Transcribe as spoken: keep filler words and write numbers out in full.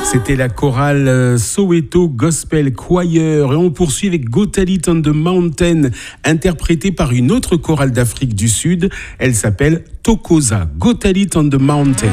C'était la chorale Soweto Gospel Choir et on poursuit avec Gotalit on the Mountain, interprétée par une autre chorale d'Afrique du Sud. Elle s'appelle Tokoza, Gotalit on the Mountain.